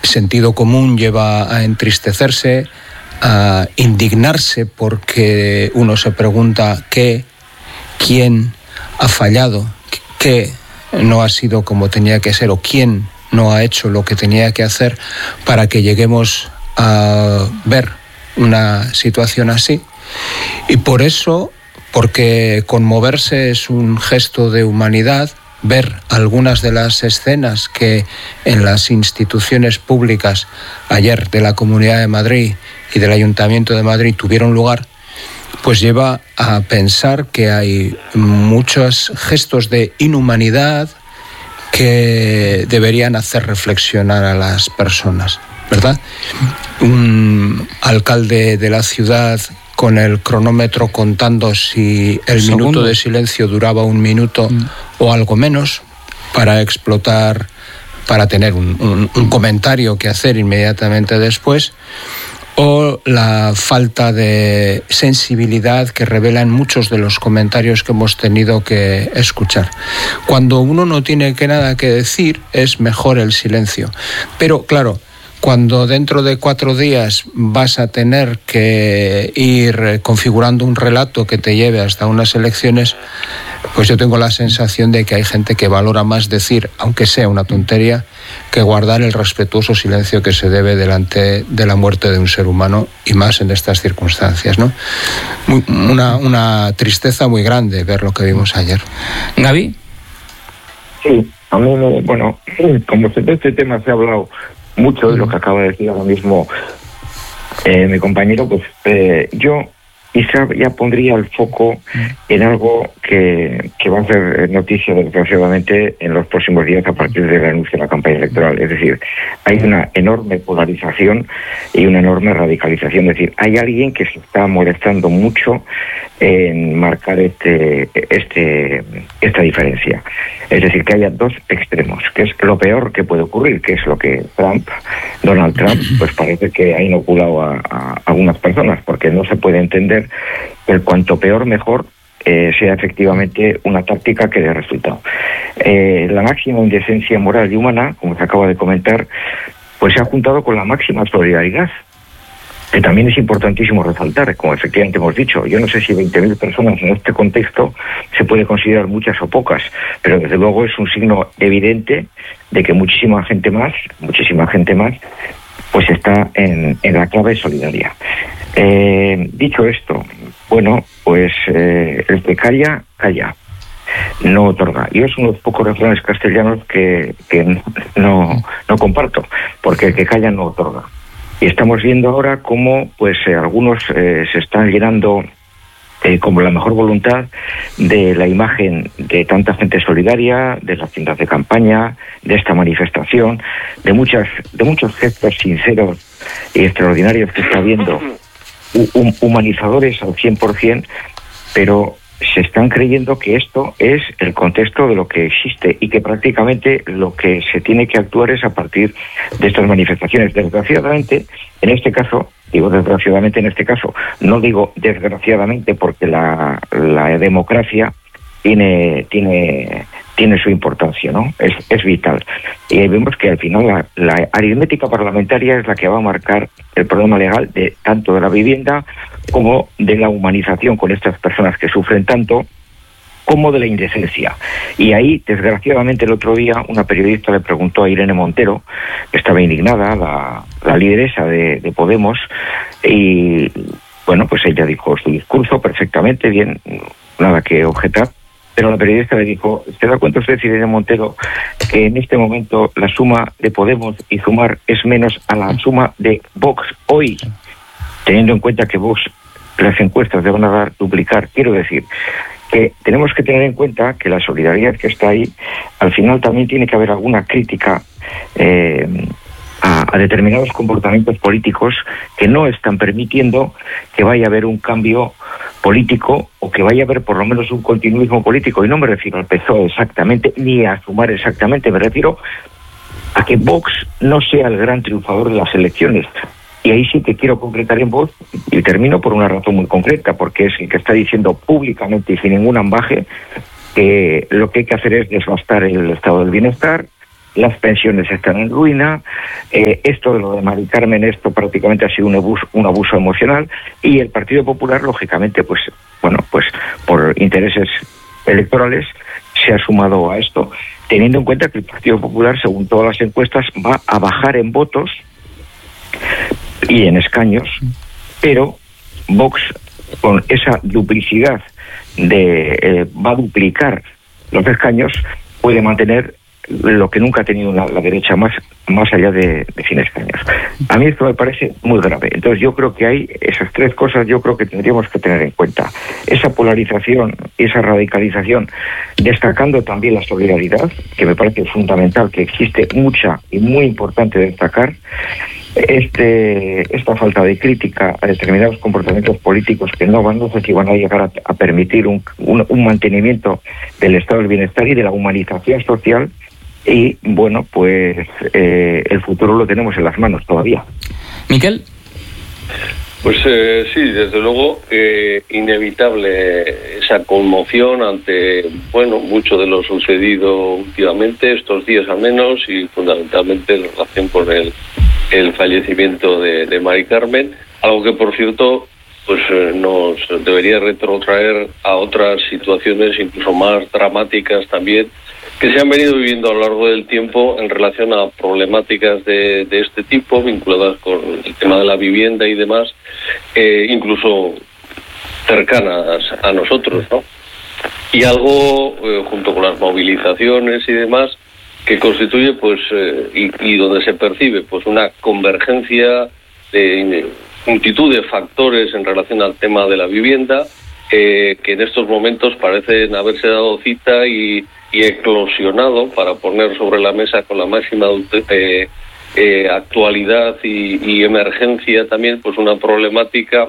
sentido común lleva a entristecerse, a indignarse, porque uno se pregunta quién ha fallado, qué no ha sido como tenía que ser, o quién no ha hecho lo que tenía que hacer para que lleguemos a ver una situación así. Y por eso, porque conmoverse es un gesto de humanidad, ver algunas de las escenas que en las instituciones públicas ayer de la Comunidad de Madrid y del Ayuntamiento de Madrid tuvieron lugar, pues lleva a pensar que hay muchos gestos de inhumanidad que deberían hacer reflexionar a las personas, ¿verdad? Un alcalde de la ciudad con el cronómetro contando si el minuto de silencio duraba 1 minuto o algo menos, para explotar, para tener un comentario que hacer inmediatamente después, o la falta de sensibilidad que revelan muchos de los comentarios que hemos tenido que escuchar. Cuando uno no tiene nada que decir, es mejor el silencio. Pero claro, cuando dentro de 4 días vas a tener que ir configurando un relato que te lleve hasta unas elecciones, pues yo tengo la sensación de que hay gente que valora más decir, aunque sea una tontería, que guardar el respetuoso silencio que se debe delante de la muerte de un ser humano, y más en estas circunstancias, ¿no? Una tristeza muy grande ver lo que vimos ayer. ¿Gaby? Sí, a mí, bueno, como de este tema se ha hablado mucho, de lo que acaba de decir ahora mismo mi compañero, pues yo quizá ya pondría el foco en algo que va a ser noticia, desgraciadamente, en los próximos días a partir del anuncio de la campaña electoral. Es decir, hay una enorme polarización y una enorme radicalización. Es decir, hay alguien que se está molestando mucho en marcar esta diferencia. Es decir, que haya 2 extremos, que es lo peor que puede ocurrir, que es lo que Donald Trump, pues parece que ha inoculado a algunas personas, porque no se puede entender que el cuanto peor mejor sea efectivamente una táctica que dé resultado. La máxima indecencia moral y humana, como se acaba de comentar, pues se ha juntado con la máxima solidaridad, que también es importantísimo resaltar, como efectivamente hemos dicho. Yo no sé si 20.000 personas en este contexto se puede considerar muchas o pocas, pero desde luego es un signo evidente de que muchísima gente más, pues está en la clave solidaria. Dicho esto, bueno, pues el que calla, no otorga. Y es uno de los pocos refranes castellanos que no comparto, porque el que calla no otorga. Y estamos viendo ahora cómo pues algunos se están llenando como la mejor voluntad de la imagen de tanta gente solidaria, de las tiendas de campaña, de esta manifestación, de muchos gestos sinceros y extraordinarios que está viendo, humanizadores al 100%, pero se están creyendo que esto es el contexto de lo que existe y que prácticamente lo que se tiene que actuar es a partir de estas manifestaciones. Desgraciadamente, en este caso, no digo desgraciadamente porque la democracia tiene su importancia, ¿no? Es vital. Y vemos que al final la aritmética parlamentaria es la que va a marcar el problema legal de tanto de la vivienda como de la humanización con estas personas que sufren tanto, como de la indecencia. Y ahí, desgraciadamente, el otro día una periodista le preguntó a Irene Montero, que estaba indignada, la lideresa de Podemos, y bueno, pues ella dijo su discurso perfectamente bien, nada que objetar. Pero la periodista le dijo, ¿se da cuenta usted, Irene Montero, que en este momento la suma de Podemos y Sumar es menos a la suma de Vox hoy? Teniendo en cuenta que Vox, las encuestas le van a duplicar. Quiero decir que tenemos que tener en cuenta que la solidaridad que está ahí, al final también tiene que haber alguna crítica a determinados comportamientos políticos que no están permitiendo que vaya a haber un cambio político o que vaya a haber por lo menos un continuismo político. Y no me refiero al PSOE exactamente, ni a Sumar exactamente, me refiero a que Vox no sea el gran triunfador de las elecciones. Y ahí sí que quiero concretar en voz, y termino por una razón muy concreta, porque es el que está diciendo públicamente y sin ningún ambaje que lo que hay que hacer es desbastar el estado del bienestar las pensiones están en ruina, esto de lo de Mari Carmen, esto prácticamente ha sido un abuso emocional, y el Partido Popular, lógicamente, pues por intereses electorales, se ha sumado a esto, teniendo en cuenta que el Partido Popular, según todas las encuestas, va a bajar en votos y en escaños, pero Vox, con esa duplicidad va a duplicar los escaños, puede mantener lo que nunca ha tenido la derecha, más allá de 100 escaños. A mí esto me parece muy grave. Entonces yo creo que hay esas tres cosas, yo creo que tendríamos que tener en cuenta. Esa polarización, esa radicalización, destacando también la solidaridad, que me parece fundamental, que existe mucha y muy importante destacar. Esta falta de crítica a determinados comportamientos políticos que no sé si van a llegar a permitir un mantenimiento del estado del bienestar y de la humanización social. Y bueno, pues el futuro lo tenemos en las manos todavía. Miquel. Pues sí, desde luego, inevitable esa conmoción ante, mucho de lo sucedido últimamente, estos días al menos, y fundamentalmente en relación con el fallecimiento de Mari Carmen, algo que, por cierto, pues nos debería retrotraer a otras situaciones incluso más dramáticas también, que se han venido viviendo a lo largo del tiempo en relación a problemáticas de este tipo, vinculadas con el tema de la vivienda y demás, incluso cercanas a nosotros, ¿no? Y algo, junto con las movilizaciones y demás, que constituye, pues, y donde se percibe, pues, una convergencia de multitud de factores en relación al tema de la vivienda, que en estos momentos parecen haberse dado cita y eclosionado para poner sobre la mesa con la máxima actualidad y emergencia también, pues una problemática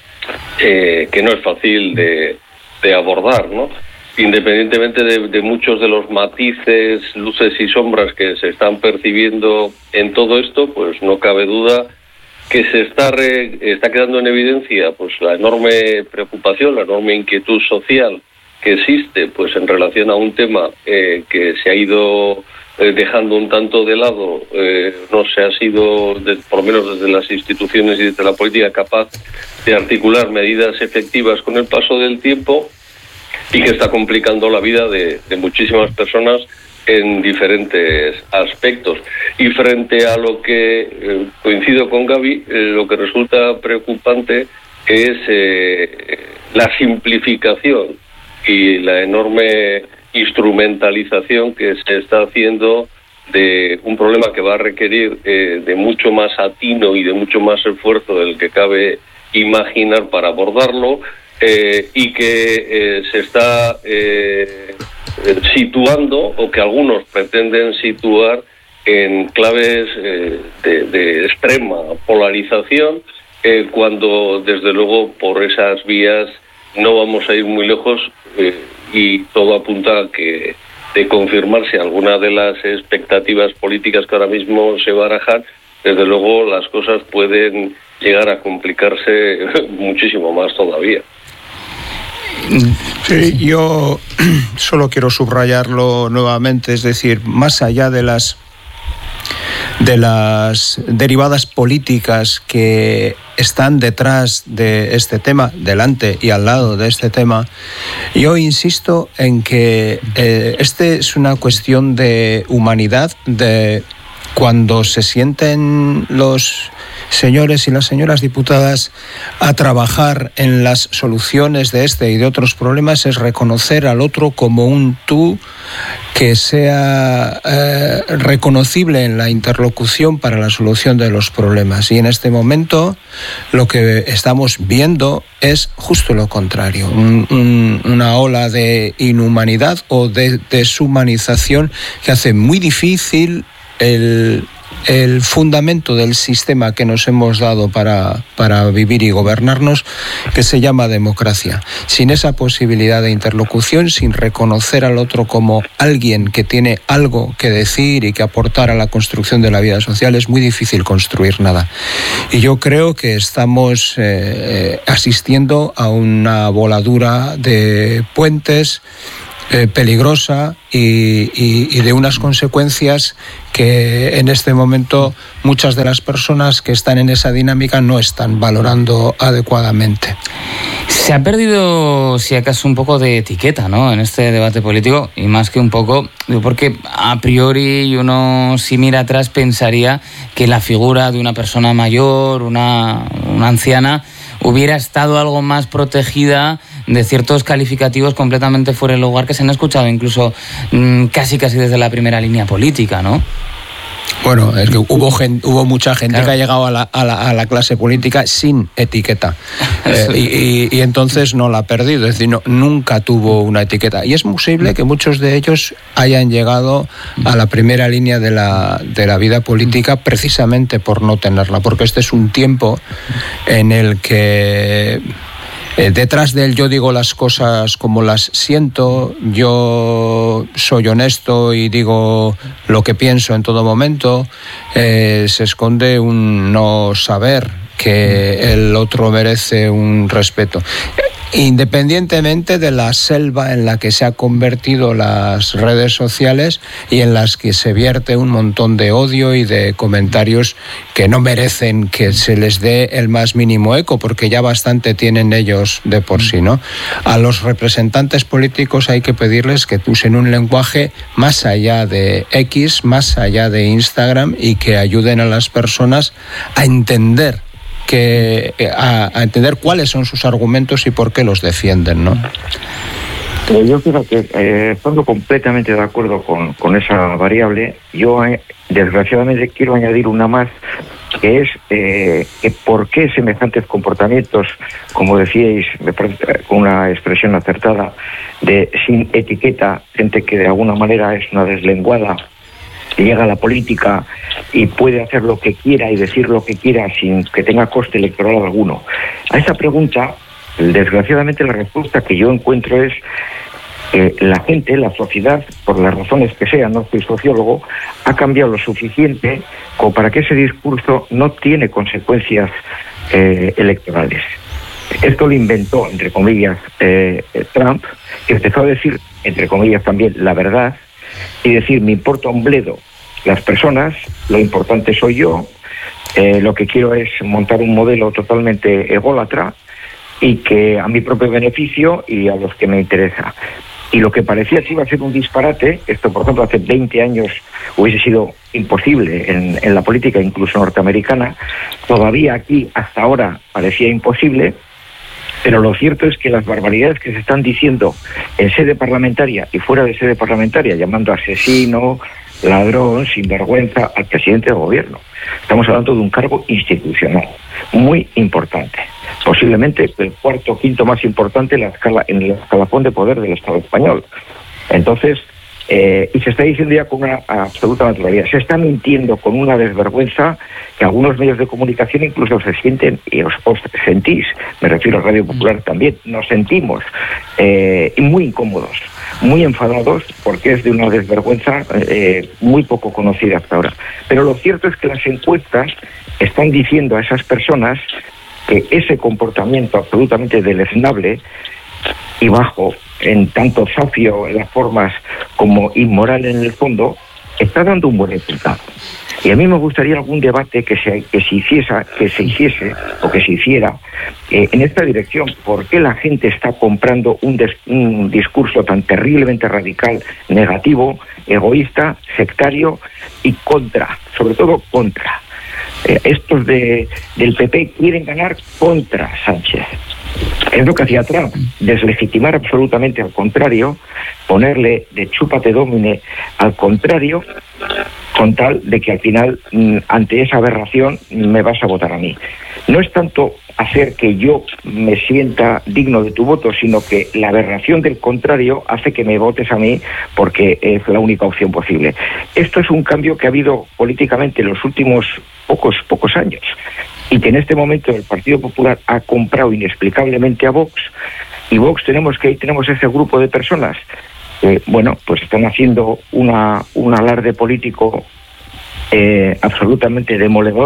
que no es fácil de abordar, ¿no? Independientemente de muchos de los matices, luces y sombras que se están percibiendo en todo esto, pues no cabe duda que se está quedando en evidencia, pues, la enorme preocupación, la enorme inquietud social que existe, pues, en relación a un tema que se ha ido dejando un tanto de lado, no se ha sido, por lo menos desde las instituciones y desde la política, capaz de articular medidas efectivas con el paso del tiempo, y que está complicando la vida de muchísimas personas en diferentes aspectos. Y frente a lo que coincido con Gaby, lo que resulta preocupante es la simplificación y la enorme instrumentalización que se está haciendo de un problema que va a requerir de mucho más atino y de mucho más esfuerzo del que cabe imaginar para abordarlo, y que se está situando, o que algunos pretenden situar, en claves de extrema polarización, cuando desde luego por esas vías no vamos a ir muy lejos, y todo apunta a que, de confirmarse alguna de las expectativas políticas que ahora mismo se barajan, desde luego las cosas pueden llegar a complicarse muchísimo más todavía. Sí, yo solo quiero subrayarlo nuevamente, es decir, más allá de las derivadas políticas que están detrás de este tema, delante y al lado de este tema, yo insisto en que este es una cuestión de humanidad, de cuando se sienten los señores y las señoras diputadas a trabajar en las soluciones de este y de otros problemas, es reconocer al otro como un tú que sea reconocible en la interlocución para la solución de los problemas. Y en este momento lo que estamos viendo es justo lo contrario, una ola de inhumanidad o de deshumanización que hace muy difícil el fundamento del sistema que nos hemos dado para vivir y gobernarnos, que se llama democracia. Sin esa posibilidad de interlocución, sin reconocer al otro como alguien que tiene algo que decir y que aportar a la construcción de la vida social, es muy difícil construir nada. Y yo creo que estamos asistiendo a una voladura de puentes peligrosa y de unas consecuencias que en este momento muchas de las personas que están en esa dinámica no están valorando adecuadamente. Se ha perdido, si acaso, un poco de etiqueta, ¿no?, en este debate político, y más que un poco, porque a priori uno, si mira atrás, pensaría que la figura de una persona mayor, una anciana, hubiera estado algo más protegida de ciertos calificativos completamente fuera de lugar que se han escuchado incluso casi desde la primera línea política, ¿no? Bueno, es que hubo mucha gente, claro, que ha llegado a la clase política sin etiqueta y entonces no la ha perdido, es decir, nunca tuvo una etiqueta, y es posible que muchos de ellos hayan llegado a la primera línea de la vida política precisamente por no tenerla, porque este es un tiempo en el que detrás de él yo digo las cosas como las siento, yo soy honesto y digo lo que pienso en todo momento, se esconde un no saber que el otro merece un respeto. Independientemente de la selva en la que se han convertido las redes sociales y en las que se vierte un montón de odio y de comentarios que no merecen que se les dé el más mínimo eco, porque ya bastante tienen ellos de por sí, ¿no? A los representantes políticos hay que pedirles que usen un lenguaje más allá de X, más allá de Instagram, y que ayuden a las personas a entender cuáles son sus argumentos y por qué los defienden, ¿no? Yo creo que estoy completamente de acuerdo con esa variable. Yo, desgraciadamente, quiero añadir una más, que es que por qué semejantes comportamientos, como decíais, con una expresión acertada, de sin etiqueta, gente que de alguna manera es una deslenguada, llega a la política y puede hacer lo que quiera y decir lo que quiera sin que tenga coste electoral alguno. A esa pregunta, desgraciadamente, la respuesta que yo encuentro es que la gente, la sociedad, por las razones que sean, no soy sociólogo, ha cambiado lo suficiente como para que ese discurso no tiene consecuencias electorales. Esto lo inventó, entre comillas, Trump, que empezó a decir, entre comillas también, la verdad, y decir, me importa un bledo las personas, lo importante soy yo, lo que quiero es montar un modelo totalmente ególatra y que a mi propio beneficio y a los que me interesa. Y lo que parecía que iba a ser un disparate, esto por ejemplo hace 20 años hubiese sido imposible en la política incluso norteamericana, todavía aquí hasta ahora parecía imposible. Pero lo cierto es que las barbaridades que se están diciendo en sede parlamentaria y fuera de sede parlamentaria, llamando asesino, ladrón, sinvergüenza al presidente del gobierno. Estamos hablando de un cargo institucional muy importante, posiblemente el cuarto o quinto más importante en el escalafón de poder del Estado español. Entonces, y se está diciendo ya con una absoluta naturalidad. Se está mintiendo con una desvergüenza que algunos medios de comunicación incluso se sienten, y os sentís, me refiero a Radio Popular también, nos sentimos muy incómodos, muy enfadados, porque es de una desvergüenza muy poco conocida hasta ahora. Pero lo cierto es que las encuestas están diciendo a esas personas que ese comportamiento absolutamente deleznable y bajo, en tanto zafio en las formas como inmoral en el fondo, está dando un buen resultado. Y a mí me gustaría algún debate que se hiciera en esta dirección. ¿Por qué la gente está comprando un discurso tan terriblemente radical, negativo, egoísta, sectario y contra, sobre todo contra? Estos del PP quieren ganar contra Sánchez. Es lo que hacía Trump, deslegitimar absolutamente al contrario, ponerle de chúpate domine al contrario, con tal de que al final, ante esa aberración, me vas a votar a mí. No es tanto hacer que yo me sienta digno de tu voto, sino que la aberración del contrario hace que me votes a mí porque es la única opción posible. Esto es un cambio que ha habido políticamente en los últimos pocos años, y que en este momento el Partido Popular ha comprado inexplicablemente a Vox, y Vox tenemos ese grupo de personas que, bueno, pues están haciendo un alarde político absolutamente demoledor,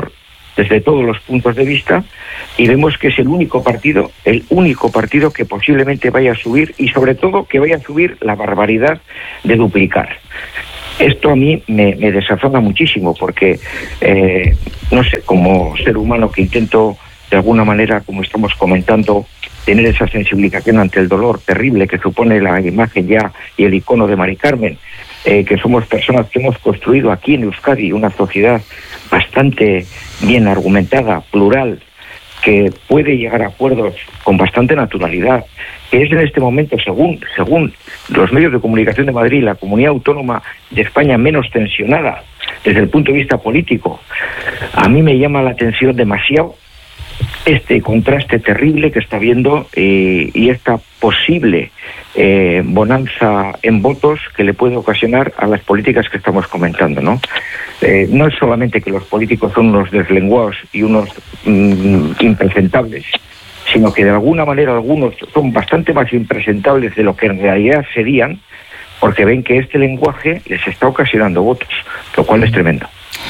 desde todos los puntos de vista, y vemos que es el único partido que posiblemente vaya a subir, y sobre todo que vaya a subir la barbaridad de duplicar. Esto a mí me desazona muchísimo, porque, no sé, como ser humano que intento, de alguna manera, como estamos comentando, tener esa sensibilización ante el dolor terrible que supone la imagen ya y el icono de Mari Carmen, que somos personas que hemos construido aquí en Euskadi una sociedad bastante bien argumentada, plural, que puede llegar a acuerdos con bastante naturalidad, que es en este momento, según los medios de comunicación de Madrid, la comunidad autónoma de España menos tensionada desde el punto de vista político. A mí me llama la atención demasiado este contraste terrible que está viendo y esta posible bonanza en votos que le puede ocasionar a las políticas que estamos comentando, ¿no? No es solamente que los políticos son unos deslenguados y unos impresentables, sino que de alguna manera algunos son bastante más impresentables de lo que en realidad serían, porque ven que este lenguaje les está ocasionando votos, lo cual es tremendo.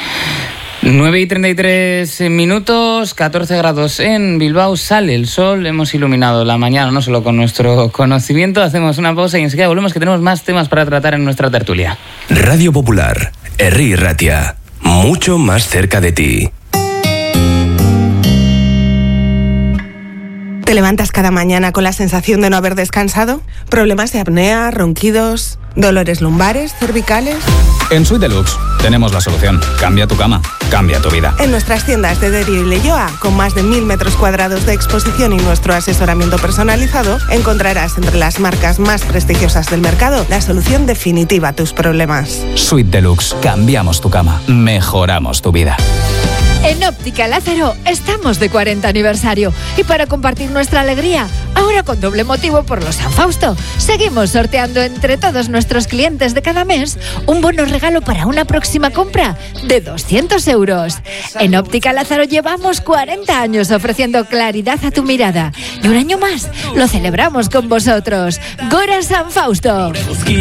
9:33, 14 grados en Bilbao, sale el sol, hemos iluminado la mañana no solo con nuestro conocimiento. Hacemos una pausa y enseguida volvemos, que tenemos más temas para tratar en nuestra tertulia. Radio Popular, Herri Ratia, mucho más cerca de ti. ¿Te levantas cada mañana con la sensación de no haber descansado? ¿Problemas de apnea, ronquidos, dolores lumbares, cervicales? En Suite Deluxe tenemos la solución. Cambia tu cama, cambia tu vida. En nuestras tiendas de Derio y Leioa, con más de 1.000 metros cuadrados de exposición y nuestro asesoramiento personalizado, encontrarás entre las marcas más prestigiosas del mercado la solución definitiva a tus problemas. Suite Deluxe. Cambiamos tu cama, mejoramos tu vida. En Óptica Lázaro estamos de 40 aniversario y para compartir nuestra alegría, ahora con doble motivo por los San Fausto, seguimos sorteando entre todos nuestros clientes de cada mes un bono regalo para una próxima compra de 200 euros. En Óptica Lázaro llevamos 40 años ofreciendo claridad a tu mirada y un año más lo celebramos con vosotros. Gora San Fausto.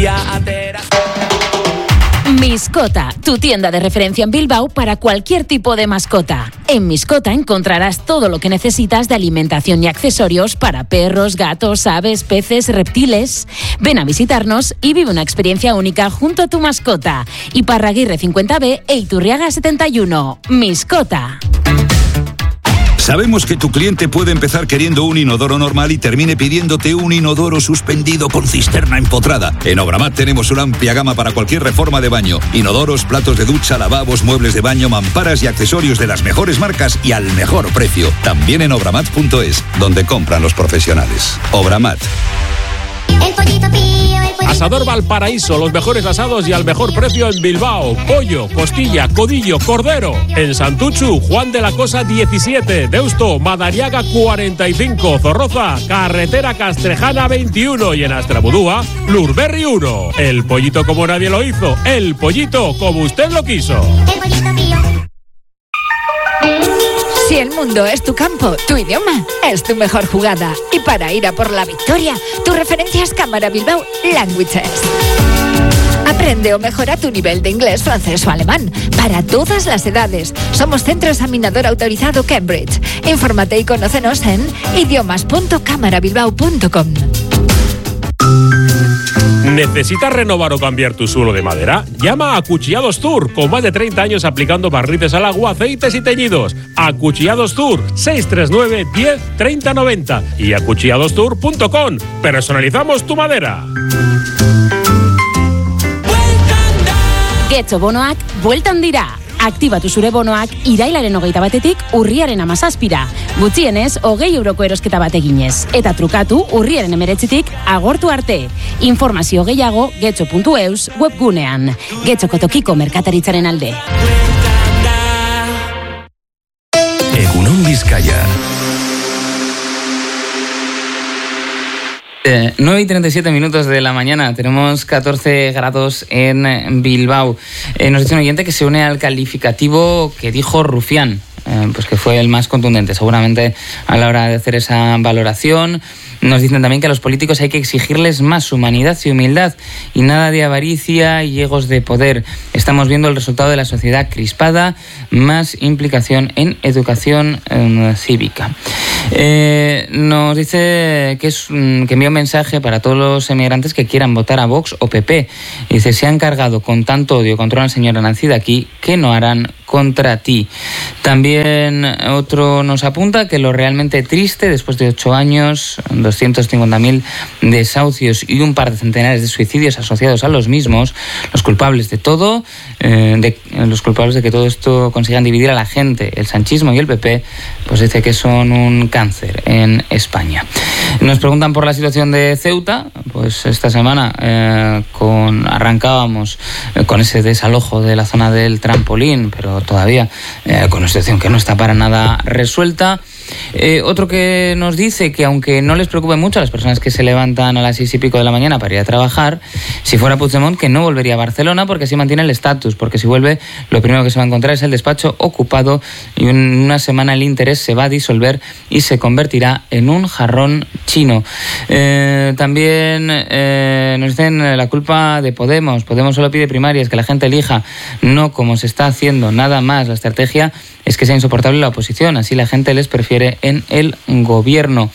Miscota, tu tienda de referencia en Bilbao para cualquier tipo de mascota. En Miscota encontrarás todo lo que necesitas de alimentación y accesorios para perros, gatos, aves, peces, reptiles. Ven a visitarnos y vive una experiencia única junto a tu mascota. Iparraguirre 50B e Iturriaga 71. Miscota. Sabemos que tu cliente puede empezar queriendo un inodoro normal y termine pidiéndote un inodoro suspendido con cisterna empotrada. En Obramat tenemos una amplia gama para cualquier reforma de baño. Inodoros, platos de ducha, lavabos, muebles de baño, mamparas y accesorios de las mejores marcas y al mejor precio. También en obramat.es, donde compran los profesionales. Obramat. El pollito pío, el pollito Asador Valparaíso, los mejores asados y al mejor precio en Bilbao. Pollo, costilla, codillo, cordero. En Santuchu, Juan de la Cosa 17. Deusto, Madariaga 45. Zorroza, Carretera Castrejana 21. Y en Astrabudúa, Lurberri 1. El pollito como nadie lo hizo. El pollito como usted lo quiso. El pollito pío. Si el mundo es tu campo, tu idioma es tu mejor jugada. Y para ir a por la victoria, tu referencia es Cámara Bilbao Languages. Aprende o mejora tu nivel de inglés, francés o alemán para todas las edades. Somos centro examinador autorizado Cambridge. Infórmate y conócenos en idiomas.camarabilbao.com. ¿Necesitas renovar o cambiar tu suelo de madera? Llama a Acuchillados Tour, con más de 30 años aplicando barnices al agua, aceites y teñidos. Acuchillados Tour, 639 10 30 90 y acuchilladostour.com. Personalizamos tu madera. Getxo bonoak bueltan dira. Aktibatu zure bonoak irailaren 21 urriaren 17 gutxienez 20 euroko erosketa bat eginez. Eta trukatu urriaren 19 agortu arte. Informazio gehiago getxo.eus webgunean. Getxoko tokiko merkataritzaren alde. Egunon Bizkaia. 9:37 de la mañana, tenemos 14 grados en Bilbao. Nos dice un oyente que se une al calificativo que dijo Rufián pues que fue el más contundente seguramente a la hora de hacer esa valoración. Nos dicen también que a los políticos hay que exigirles más humanidad y humildad y nada de avaricia y egos de poder. Estamos viendo el resultado de la sociedad crispada, más implicación en educación cívica. Nos dice que envía un mensaje para todos los emigrantes que quieran votar a Vox o PP. Dice, se han cargado con tanto odio contra una señora nacida aquí, ¿qué no harán contra ti? También otro nos apunta que lo realmente triste, después de 8 años, 250.000 desahucios y un par de centenares de suicidios asociados a los mismos, los culpables de todo, los culpables de que todo esto consigan dividir a la gente, el sanchismo y el PP, pues dice que son un cáncer en España. Nos preguntan por la situación de Ceuta. Pues esta semana arrancábamos con ese desalojo de la zona del trampolín, pero todavía con una situación que no está para nada resuelta. Otro que nos dice que aunque no les preocupe mucho a las personas que se levantan a las 6:00 de la mañana para ir a trabajar, si fuera Puigdemont, que no volvería a Barcelona porque así mantiene el estatus, porque si vuelve lo primero que se va a encontrar es el despacho ocupado y en una semana el interés se va a disolver y se convertirá en un jarrón chino. También nos dicen la culpa de Podemos. Podemos solo pide primarias, que la gente elija, no como se está haciendo nada más. La estrategia es que sea insoportable la oposición, así la gente les prefiere en el gobierno.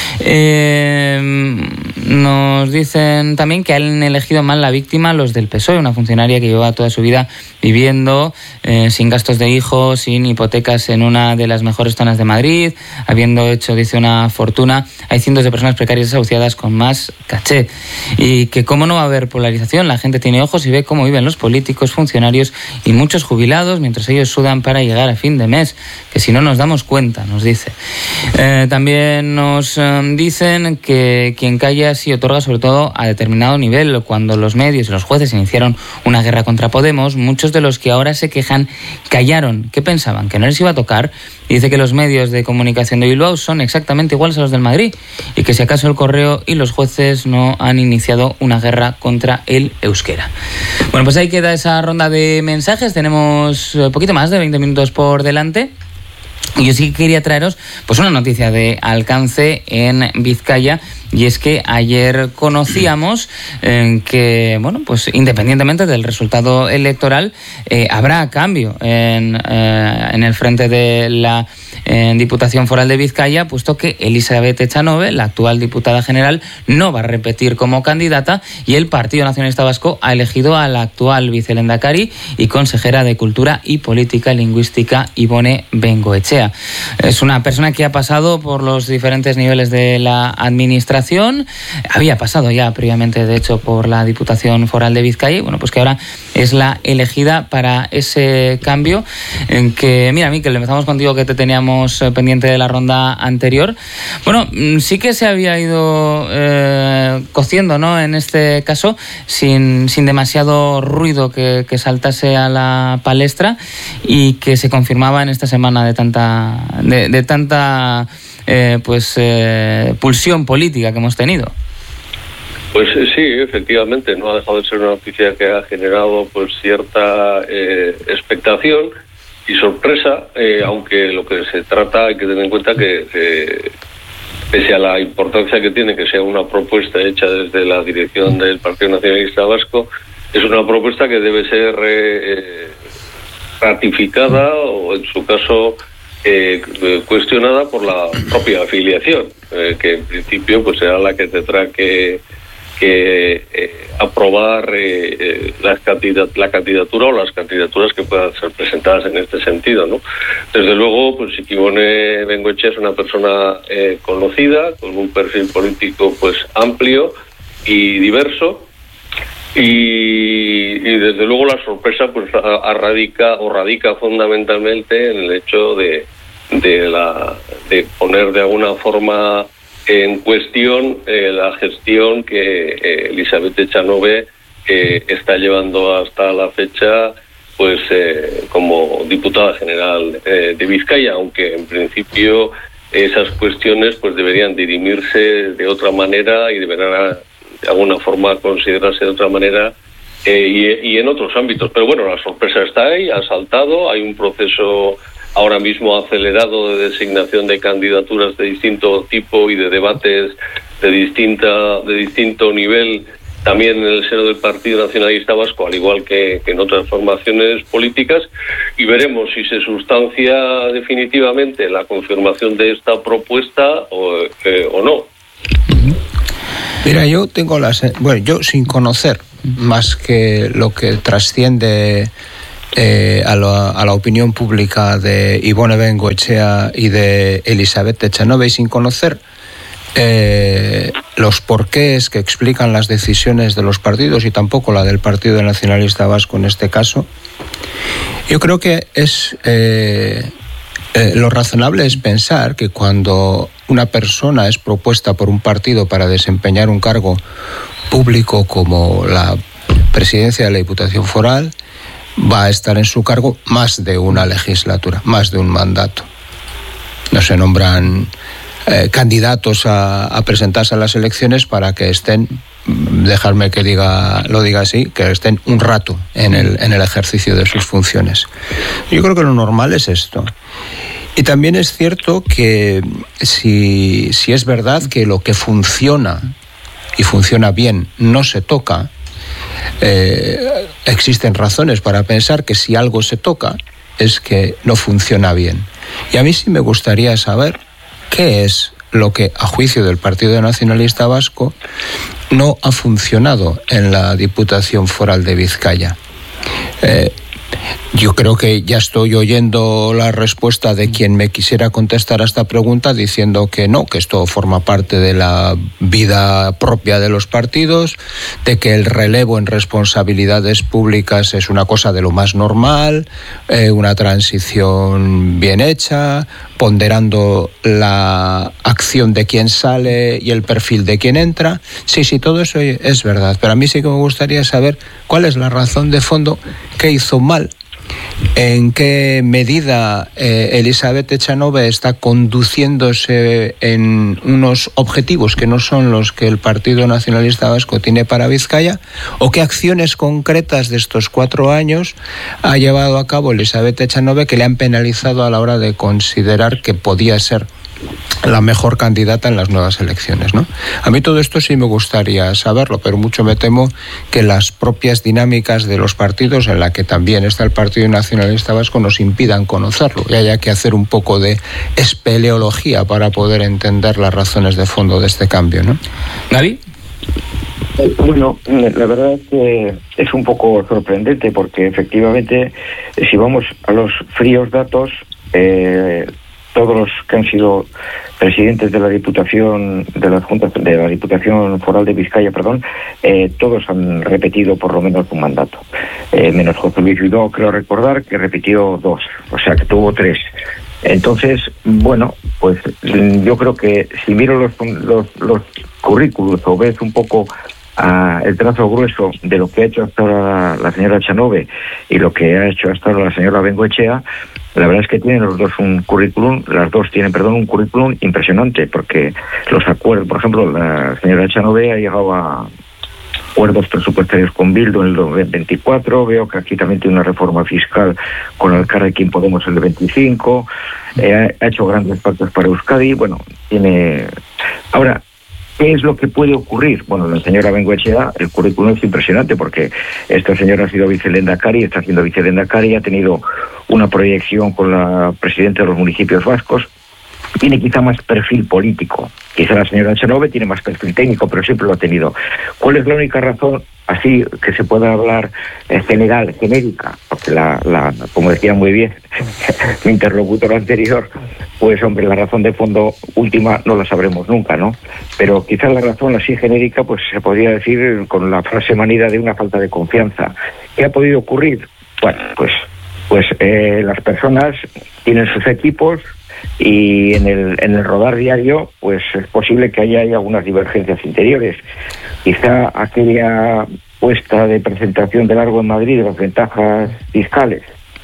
Nos dicen también que han elegido mal la víctima los del PSOE, una funcionaria que lleva toda su vida viviendo sin gastos de hijos, sin hipotecas en una de las mejores zonas de Madrid, habiendo hecho, dice, una fortuna. Hay cientos de personas precarias desahuciadas con más caché. Y que cómo no va a haber polarización, la gente tiene ojos y ve cómo viven los políticos, funcionarios y muchos jubilados mientras ellos sudan para llegar a fin de mes, que si no nos damos cuenta, nos dice. También nos dicen que quien calla sí otorga, sobre todo a determinado nivel. Cuando los medios y los jueces iniciaron una guerra contra Podemos, muchos de los que ahora se quejan callaron. ¿Qué pensaban? ¿Que no les iba a tocar? Y dice que los medios de comunicación de Bilbao son exactamente iguales a los del Madrid y que si acaso el Correo y los jueces no han iniciado una guerra contra el euskera. Bueno, pues ahí queda esa ronda de mensajes. Tenemos poquito más de 20 minutos por delante. Yo sí quería traeros pues una noticia de alcance en Vizcaya, y es que ayer conocíamos que, bueno, pues independientemente del resultado electoral, habrá cambio en el frente de la Diputación Foral de Vizcaya, puesto que Elizabeth Echanove, la actual diputada general, no va a repetir como candidata, y el Partido Nacionalista Vasco ha elegido a la actual vicelehendakari y consejera de Cultura y Política Lingüística, Ibone Bengoechea. Es una persona que ha pasado por los diferentes niveles de la administración, había pasado ya previamente, de hecho, por la Diputación Foral de Vizcaya, y bueno, pues que ahora es la elegida para ese cambio. En que, mira, Miquel, empezamos contigo, que te teníamos pendiente de la ronda anterior. Bueno, sí que se había ido cociendo, ¿no?, en este caso, sin demasiado ruido que saltase a la palestra, y que se confirmaba en esta semana de tanta pulsión política que hemos tenido. Pues sí, efectivamente, no ha dejado de ser una noticia que ha generado pues cierta expectación y sorpresa, aunque lo que se trata, hay que tener en cuenta que pese a la importancia que tiene que sea una propuesta hecha desde la dirección del Partido Nacionalista Vasco, es una propuesta que debe ser ratificada o, en su caso, cuestionada por la propia afiliación, que en principio pues será la que tendrá que aprobar la candidatura o las candidaturas que puedan ser presentadas en este sentido, ¿no? Desde luego, pues Ibone Bengoechea es una persona conocida, con un perfil político pues amplio y diverso, y desde luego la sorpresa pues radica fundamentalmente en el hecho de poner de alguna forma en cuestión la gestión que Elizabeth Echanove está llevando hasta la fecha, pues como diputada general de Vizcaya, aunque en principio esas cuestiones pues deberían dirimirse de otra manera y deberán de alguna forma considerarse de otra manera y en otros ámbitos. Pero bueno, la sorpresa está ahí, ha saltado, hay un proceso ahora mismo acelerado de designación de candidaturas de distinto tipo y de debates de distinto nivel, también en el seno del Partido Nacionalista Vasco, al igual que en otras formaciones políticas, y veremos si se sustancia definitivamente la confirmación de esta propuesta o no. Mira, yo tengo yo sin conocer más que lo que trasciende a la opinión pública de Ibone Bengoechea y de Elizabeth Echanove, y sin conocer los porqués que explican las decisiones de los partidos, y tampoco la del Partido Nacionalista Vasco en este caso, yo creo que es lo razonable es pensar que cuando una persona es propuesta por un partido para desempeñar un cargo público como la presidencia de la Diputación Foral, va a estar en su cargo más de una legislatura, más de un mandato. No se nombran candidatos a presentarse a las elecciones para que estén, dejarme que lo diga así, que estén un rato en el ejercicio de sus funciones. Yo creo que lo normal es esto. Y también es cierto que si es verdad que lo que funciona y funciona bien no se toca, existen razones para pensar que si algo se toca es que no funciona bien. Y a mí sí me gustaría saber qué es lo que, a juicio del Partido Nacionalista Vasco, no ha funcionado en la Diputación Foral de Vizcaya. Yo creo que ya estoy oyendo la respuesta de quien me quisiera contestar a esta pregunta diciendo que no, que esto forma parte de la vida propia de los partidos, de que el relevo en responsabilidades públicas es una cosa de lo más normal, una transición bien hecha, ponderando la acción de quien sale y el perfil de quien entra. Sí, todo eso es verdad, pero a mí sí que me gustaría saber cuál es la razón de fondo, qué hizo mal, en qué medida Elizabeth Echanove está conduciéndose en unos objetivos que no son los que el Partido Nacionalista Vasco tiene para Vizcaya, o qué acciones concretas de estos 4 años ha llevado a cabo Elizabeth Echanove que le han penalizado a la hora de considerar que podía ser la mejor candidata en las nuevas elecciones, ¿no? A mí todo esto sí me gustaría saberlo, pero mucho me temo que las propias dinámicas de los partidos, en la que también está el Partido Nacionalista Vasco, nos impidan conocerlo y haya que hacer un poco de espeleología para poder entender las razones de fondo de este cambio, ¿no? ¿Gaby? Bueno, la verdad es que es un poco sorprendente porque efectivamente, si vamos a los fríos datos, todos los que han sido presidentes de la Diputación, de las juntas de la Diputación Foral de Vizcaya, todos han repetido por lo menos un mandato. Menos José Luis Vidó, creo recordar, que repitió 2, o sea que tuvo 3. Entonces, bueno, pues yo creo que si miro los currículos o ves un poco el trazo grueso de lo que ha hecho hasta ahora la señora Echanove y lo que ha hecho hasta ahora la señora Bengoechea, la verdad es que tienen los dos las dos tienen un currículum impresionante, porque los acuerdos, por ejemplo, la señora Echanove ha llegado a acuerdos presupuestarios con Bildu en el 2024, veo que aquí también tiene una reforma fiscal con Elkarrekin Podemos en el 25, ha hecho grandes pactos para Euskadi, bueno, tiene... Ahora, ¿qué es lo que puede ocurrir? Bueno, la señora Bengoechea, el currículum es impresionante porque esta señora ha sido vicelendakari, está siendo vicelendakari, ha tenido una proyección con la presidenta de los municipios vascos, tiene quizá más perfil político. Quizá la señora Echanove tiene más perfil técnico, pero siempre lo ha tenido. ¿Cuál es la única razón, así que se pueda hablar general, genérica? Porque como decía muy bien mi interlocutor anterior, pues hombre, la razón de fondo última no la sabremos nunca, ¿no? Pero quizás la razón así genérica, pues se podría decir con la frase manida de una falta de confianza. ¿Qué ha podido ocurrir? Bueno, pues las personas tienen sus equipos y en el rodar diario pues es posible que haya algunas divergencias interiores. Quizá aquella puesta de presentación de largo en Madrid de las ventajas fiscales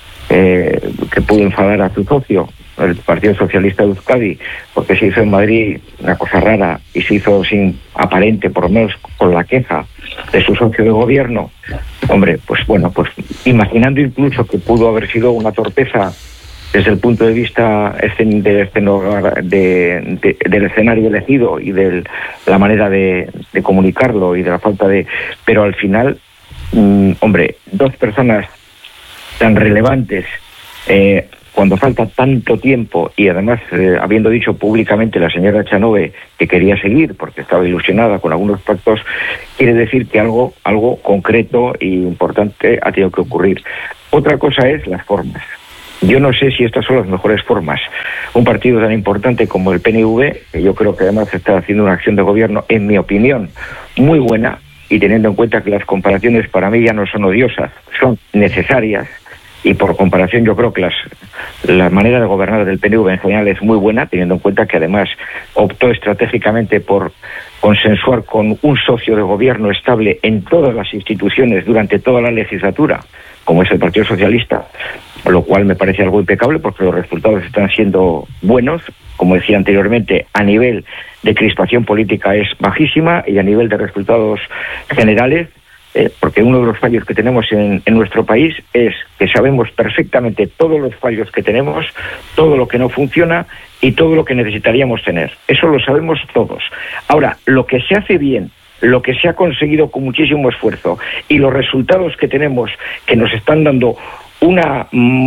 que pudo enfadar a su socio, el Partido Socialista de Euskadi, porque se hizo en Madrid una cosa rara y se hizo sin aparente, por lo menos con la queja de su socio de gobierno. Hombre, pues bueno, pues imaginando incluso que pudo haber sido una torpeza desde el punto de vista del escenario elegido y de la manera de comunicarlo y de la falta de... Pero al final, hombre, dos personas tan relevantes, cuando falta tanto tiempo y además habiendo dicho públicamente la señora Echanove que quería seguir porque estaba ilusionada con algunos pactos, quiere decir que algo concreto e importante ha tenido que ocurrir. Otra cosa es las formas. Yo no sé si estas son las mejores formas. Un partido tan importante como el PNV, que yo creo que además está haciendo una acción de gobierno, en mi opinión, muy buena, y teniendo en cuenta que las comparaciones para mí ya no son odiosas, son necesarias, y por comparación yo creo que la manera de gobernar del PNV en general es muy buena, teniendo en cuenta que además optó estratégicamente por consensuar con un socio de gobierno estable en todas las instituciones durante toda la legislatura, como es el Partido Socialista, lo cual me parece algo impecable porque los resultados están siendo buenos. Como decía anteriormente, a nivel de crispación política es bajísima y a nivel de resultados generales, porque uno de los fallos que tenemos en nuestro país es que sabemos perfectamente todos los fallos que tenemos, todo lo que no funciona y todo lo que necesitaríamos tener. Eso lo sabemos todos. Ahora, lo que se hace bien, lo que se ha conseguido con muchísimo esfuerzo y los resultados que tenemos que nos están dando una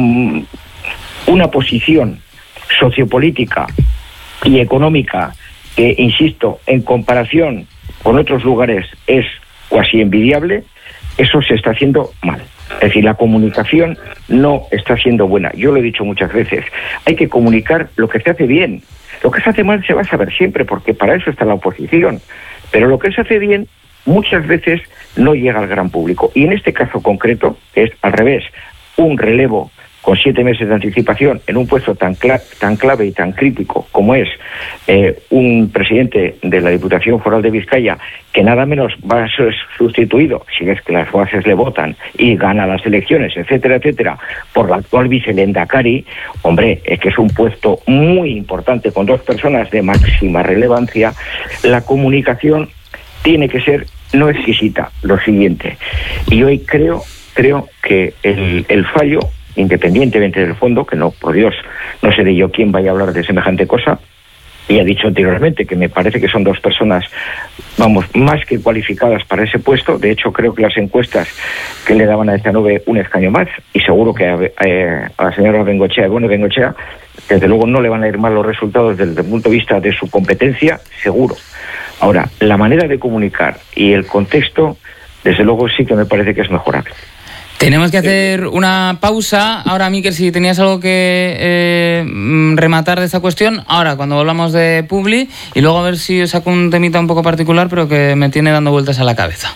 posición sociopolítica y económica que, insisto, en comparación con otros lugares es casi envidiable, eso se está haciendo mal. Es decir, la comunicación no está siendo buena. Yo lo he dicho muchas veces, hay que comunicar lo que se hace bien. Lo que se hace mal se va a saber siempre, porque para eso está la oposición. Pero lo que se hace bien muchas veces no llega al gran público. Y en este caso concreto es al revés, un relevo con 7 meses de anticipación en un puesto tan clave y tan crítico como es un presidente de la Diputación Foral de Vizcaya, que nada menos va a ser sustituido, si es que las bases le votan y gana las elecciones, etcétera, etcétera, por la actual vicelehendakari. Hombre, es que es un puesto muy importante con dos personas de máxima relevancia. La comunicación tiene que ser no exquisita, lo siguiente. Y hoy creo que el fallo, independientemente del fondo, que no, por Dios, no seré yo quien vaya a hablar de semejante cosa, y he dicho anteriormente que me parece que son dos personas, vamos, más que cualificadas para ese puesto. De hecho, creo que las encuestas que le daban a Echanove un escaño más, y seguro que a la señora Bengoechea, desde luego no le van a ir mal los resultados desde el punto de vista de su competencia, seguro. Ahora, la manera de comunicar y el contexto, desde luego sí que me parece que es mejorable. Tenemos que hacer una pausa. Ahora, Miquel, si tenías algo que rematar de esta cuestión, ahora cuando volvamos de Publi, y luego a ver si os saco un temita un poco particular, pero que me tiene dando vueltas a la cabeza.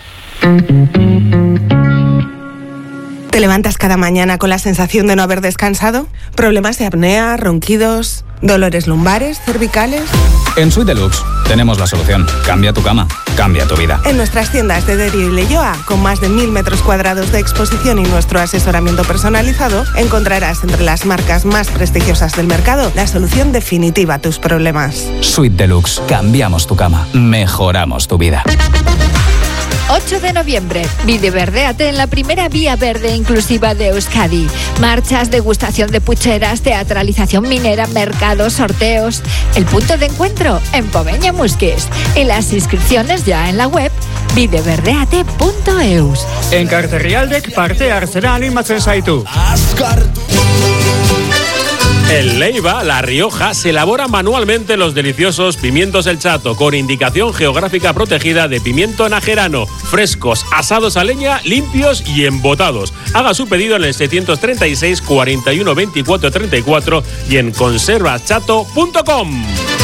¿Te levantas cada mañana con la sensación de no haber descansado? ¿Problemas de apnea, ronquidos, dolores lumbares, cervicales? En Suite Deluxe tenemos la solución. Cambia tu cama, cambia tu vida. En nuestras tiendas de Derio y Leioa, con más de 1000 metros cuadrados de exposición y nuestro asesoramiento personalizado, encontrarás entre las marcas más prestigiosas del mercado la solución definitiva a tus problemas. Suite Deluxe. Cambiamos tu cama, mejoramos tu vida. 8 de noviembre, Videverdéate en la primera vía verde inclusiva de Euskadi. Marchas, degustación de pucheras, teatralización minera, mercados, sorteos. El punto de encuentro en Pobeña Musquis. Y las inscripciones ya en la web videverdeate.eus. En Carterrialdec parte hartzera animatzen zaitu. En Leiva, La Rioja, se elaboran manualmente los deliciosos pimientos El Chato, con indicación geográfica protegida de pimiento najerano, frescos, asados a leña, limpios y embotados. Haga su pedido en el 736 41 24 34 y en conservaschato.com.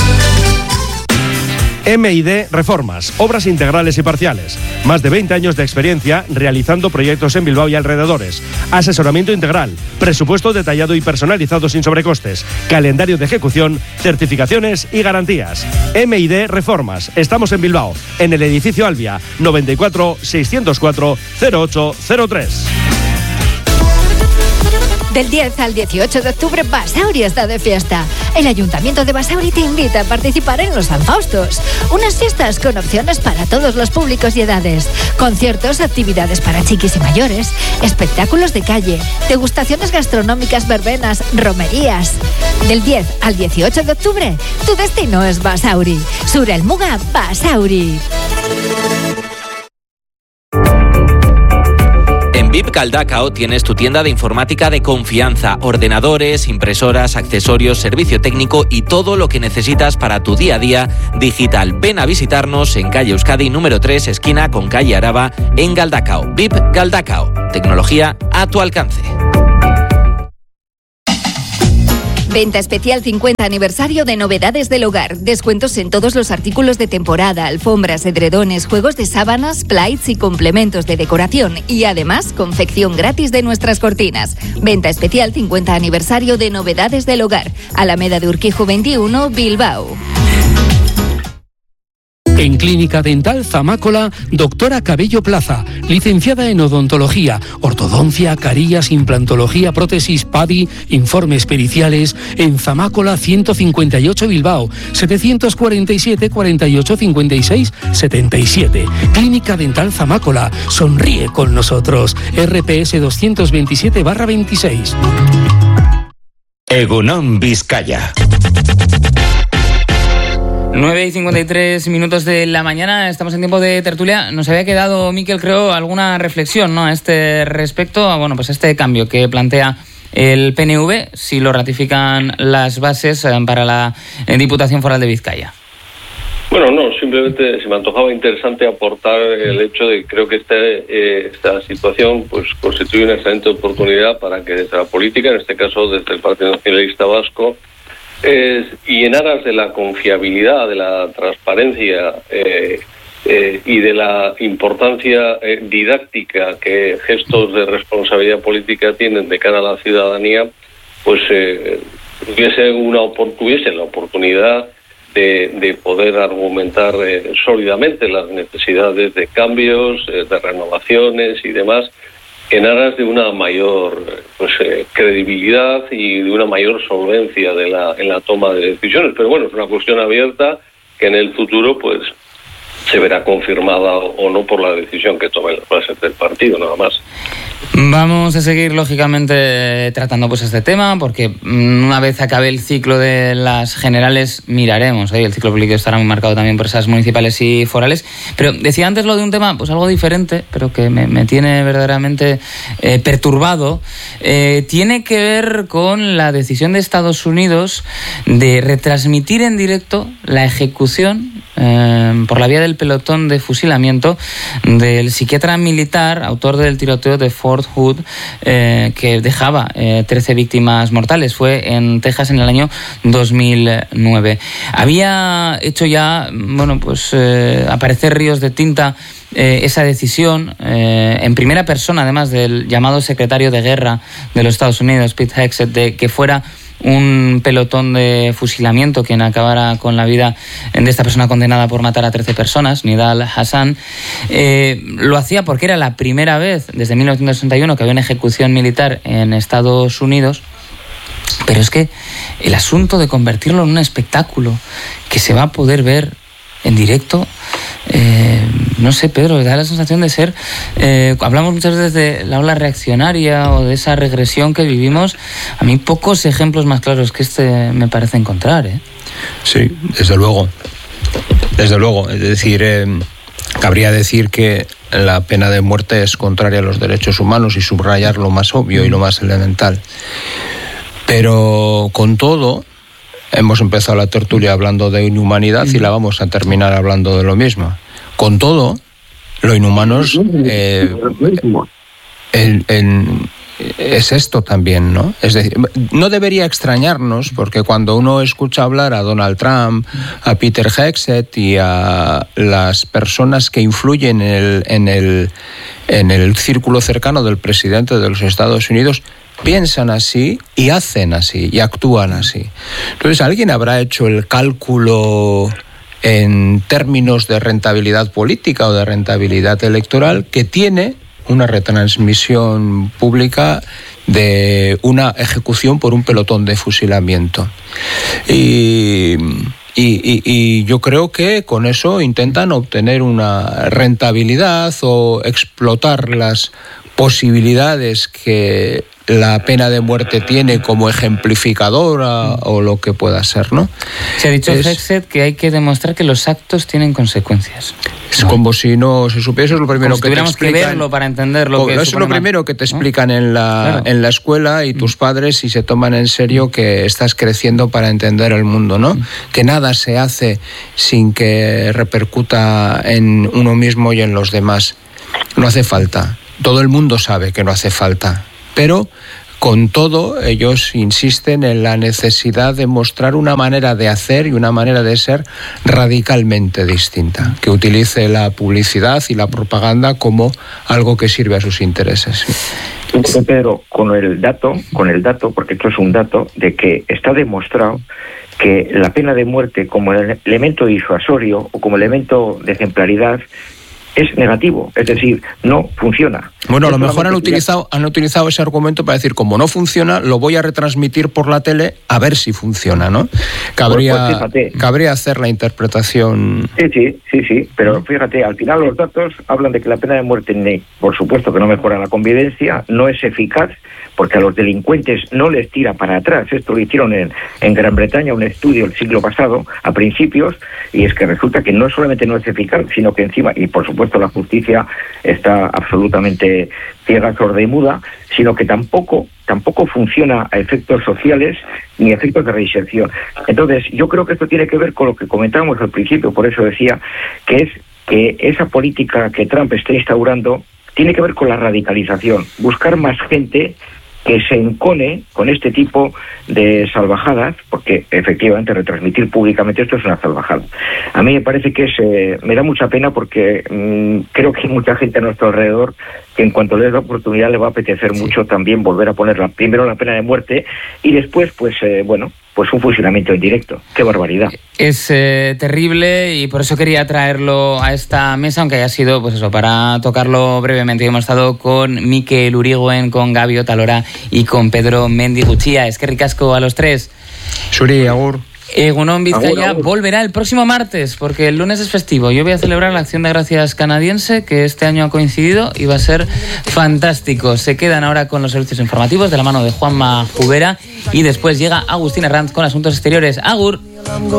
M&D Reformas, obras integrales y parciales. Más de 20 años de experiencia realizando proyectos en Bilbao y alrededores. Asesoramiento integral, presupuesto detallado y personalizado sin sobrecostes, calendario de ejecución, certificaciones y garantías. M&D Reformas. Estamos en Bilbao, en el edificio Albia, 94 604 0803. Del 10 al 18 de octubre, Basauri está de fiesta. El Ayuntamiento de Basauri te invita a participar en los San Faustos. Unas fiestas con opciones para todos los públicos y edades. Conciertos, actividades para chiquis y mayores, espectáculos de calle, degustaciones gastronómicas, verbenas, romerías. Del 10 al 18 de octubre, tu destino es Basauri. Sur el Muga, Basauri. En VIP Galdacao tienes tu tienda de informática de confianza, ordenadores, impresoras, accesorios, servicio técnico y todo lo que necesitas para tu día a día digital. Ven a visitarnos en calle Euskadi número 3, esquina con calle Araba, en Galdacao. VIP Galdacao, tecnología a tu alcance. Venta especial 50 aniversario de Novedades del Hogar. Descuentos en todos los artículos de temporada, alfombras, edredones, juegos de sábanas, plaits y complementos de decoración. Y además, confección gratis de nuestras cortinas. Venta especial 50 aniversario de Novedades del Hogar. Alameda de Urquijo 21, Bilbao. En Clínica Dental Zamácola, doctora Cabello Plaza, licenciada en odontología, ortodoncia, carillas, implantología, prótesis, PADI, informes periciales, en Zamácola 158 Bilbao, 747 48 56 77. Clínica Dental Zamácola, sonríe con nosotros. RPS 227/26. Egunon Vizcaya. 9:53 de la mañana, estamos en tiempo de tertulia. Nos había quedado, Miquel, creo, alguna reflexión, ¿no?, a este respecto, a este cambio que plantea el PNV, si lo ratifican las bases para la Diputación Foral de Vizcaya. Bueno, no, simplemente se me antojaba interesante aportar el hecho de que creo que esta situación pues constituye una excelente oportunidad para que desde la política, en este caso desde el Partido Nacionalista Vasco, y en aras de la confiabilidad, de la transparencia y de la importancia didáctica que gestos de responsabilidad política tienen de cara a la ciudadanía, pues tuviesen la oportunidad de poder argumentar sólidamente las necesidades de cambios, de renovaciones y demás, en aras de una mayor credibilidad y de una mayor solvencia en la toma de decisiones. Pero bueno, es una cuestión abierta que en el futuro pues se verá confirmada o no por la decisión que tomen las bases del partido, nada más. Vamos a seguir, lógicamente, tratando este tema, porque una vez acabe el ciclo de las generales, miraremos. El ciclo político estará muy marcado también por esas municipales y forales. Pero decía antes lo de un tema algo diferente, pero que me tiene verdaderamente perturbado. Tiene que ver con la decisión de Estados Unidos de retransmitir en directo la ejecución por la vía del pelotón de fusilamiento del psiquiatra militar, autor del tiroteo de Fort Hood, que dejaba 13 víctimas mortales. Fue en Texas en el año 2009. Había hecho ya, aparecer ríos de tinta esa decisión en primera persona, además del llamado secretario de guerra de los Estados Unidos, Pete Hegseth, de que fuera un pelotón de fusilamiento quien acabara con la vida de esta persona condenada por matar a 13 personas, Nidal Hassan. Lo hacía porque era la primera vez desde 1961 que había una ejecución militar en Estados Unidos. Pero es que el asunto de convertirlo en un espectáculo que se va a poder ver en directo, no sé, Pedro, da la sensación de ser, hablamos muchas veces de la ola reaccionaria o de esa regresión que vivimos. A mí pocos ejemplos más claros que este me parece encontrar, Sí, desde luego. Es decir, cabría decir que la pena de muerte es contraria a los derechos humanos y subrayar lo más obvio y lo más elemental. Pero con todo, hemos empezado la tertulia hablando de inhumanidad y la vamos a terminar hablando de lo mismo. Con todo, lo inhumano es esto también, ¿no? Es decir, no debería extrañarnos, porque cuando uno escucha hablar a Donald Trump, a Peter Hegseth y a las personas que influyen en el círculo cercano del presidente de los Estados Unidos, piensan así y hacen así y actúan así. Entonces, ¿alguien habrá hecho el cálculo en términos de rentabilidad política o de rentabilidad electoral que tiene una retransmisión pública de una ejecución por un pelotón de fusilamiento. Y yo creo que con eso intentan obtener una rentabilidad o explotar las posibilidades que la pena de muerte tiene como ejemplificadora o lo que pueda ser, ¿no? Se ha dicho, Hexet, que hay que demostrar que los actos tienen consecuencias. Es como si no se supiese, es lo primero como si que te explican. que verlo para entender lo que eso es lo primero que te explican en la escuela, y tus padres, si se toman en serio que estás creciendo para entender el mundo, ¿no? Que nada se hace sin que repercuta en uno mismo y en los demás. No hace falta. Todo el mundo sabe que no hace falta. Pero, con todo, ellos insisten en la necesidad de mostrar una manera de hacer y una manera de ser radicalmente distinta, que utilice la publicidad y la propaganda como algo que sirve a sus intereses. Pedro, con el dato, porque esto es un dato, de que está demostrado que la pena de muerte como elemento disuasorio o como elemento de ejemplaridad es negativo, es decir, no funciona. Bueno, a lo mejor han utilizado ese argumento para decir, como no funciona, lo voy a retransmitir por la tele a ver si funciona, ¿no? Cabría hacer la interpretación. Sí, pero fíjate, al final los datos hablan de que la pena de muerte, por supuesto que no mejora la convivencia, no es eficaz, porque a los delincuentes no les tira para atrás. Esto lo hicieron en Gran Bretaña, un estudio el siglo pasado, a principios, y es que resulta que no solamente no es eficaz, sino que encima, y por supuesto la justicia está absolutamente ciega, sorda y muda, sino que tampoco funciona a efectos sociales ni a efectos de reinserción. Entonces, yo creo que esto tiene que ver con lo que comentábamos al principio, por eso decía que es que esa política que Trump está instaurando tiene que ver con la radicalización, buscar más gente que se encone con este tipo de salvajadas, porque efectivamente retransmitir públicamente esto es una salvajada. A mí me parece que me da mucha pena, porque creo que hay mucha gente a nuestro alrededor que en cuanto les da oportunidad le va a apetecer mucho también volver a poner primero la pena de muerte y después pues un fusilamiento en directo. ¡Qué barbaridad! Es terrible, y por eso quería traerlo a esta mesa, aunque haya sido pues eso, para tocarlo brevemente. Hemos estado con Mikel Uriguen, con Gabi Otalora y con Pedro Mendiguchía. Es que ricasco a los tres. Suri, agur. Egunon Vizcaya volverá el próximo martes, porque el lunes es festivo. Yo voy a celebrar la Acción de Gracias canadiense, que este año ha coincidido y va a ser fantástico. Se quedan ahora con los servicios informativos de la mano de Juanma Jubera, y después llega Agustín Herranz con Asuntos Exteriores. Agur.